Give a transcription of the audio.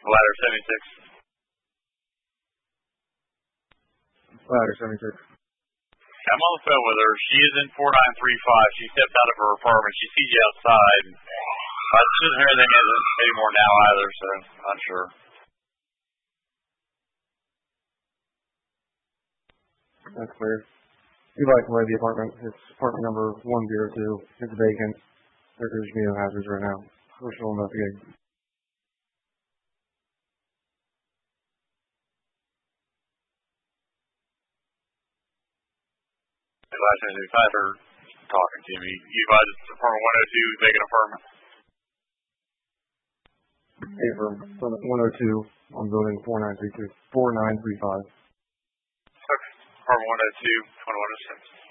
Ladder 76. Ladder 76. I'm on the phone with her. She is in 4935. She stepped out of her apartment. She sees you outside. She doesn't hear anything anymore now either, so I'm not sure. That's clear. You'd like to leave the apartment. It's apartment number 102. It's vacant. There's no hazards right now. We'll investigate. Last time they had her talking to me. You advised apartment 102, vacant apartment. Hey, from 102 on building 4935. Okay. Apartment 102, 2106.